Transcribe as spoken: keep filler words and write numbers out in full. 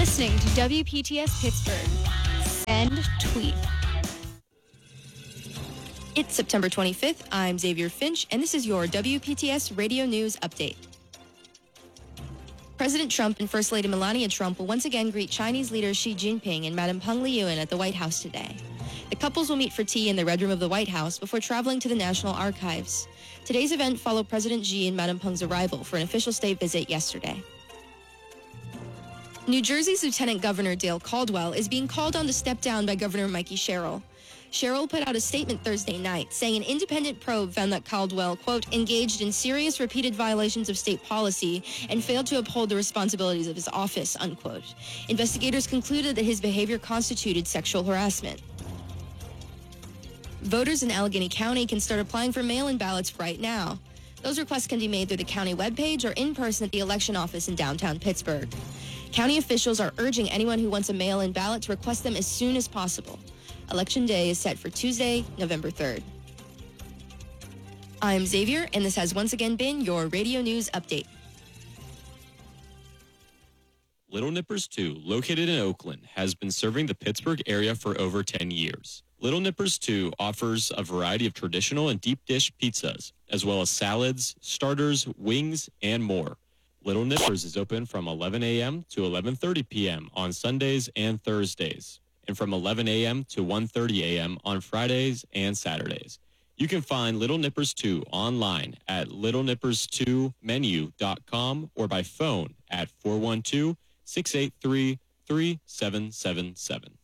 listening to W P T S Pittsburgh. Send tweet. It's September twenty-fifth. I'm Xavier Finch, and this is your W P T S Radio News Update. President Trump and First Lady Melania Trump will once again greet Chinese leader Xi Jinping and Madam Peng Liyuan at the White House today. The couples will meet for tea in the Red Room of the White House before traveling to the National Archives. Today's event followed President Xi and Madam Peng's arrival for an official state visit yesterday. New Jersey's Lieutenant Governor Dale Caldwell is being called on to step down by Governor Mikey Sherrill. Sherrill put out a statement Thursday night saying an independent probe found that Caldwell, quote, engaged in serious repeated violations of state policy and failed to uphold the responsibilities of his office, unquote. Investigators concluded that his behavior constituted sexual harassment. Voters in Allegheny County can start applying for mail-in ballots right now. Those requests can be made through the county webpage or in person at the election office in downtown Pittsburgh. County officials are urging anyone who wants a mail-in ballot to request them as soon as possible. Election Day is set for Tuesday, November third. I'm Xavier, and this has once again been your Radio News Update. Little Nippers two, located in Oakland, has been serving the Pittsburgh area for over ten years. Little Nippers two offers a variety of traditional and deep dish pizzas, as well as salads, starters, wings, and more. Little Nippers is open from eleven a.m. to eleven thirty p.m. on Sundays and Thursdays, and from eleven a.m. to one thirty a.m. on Fridays and Saturdays. You can find Little Nippers two online at little nippers two menu dot com or by phone at four one two, six eight three, three seven seven seven.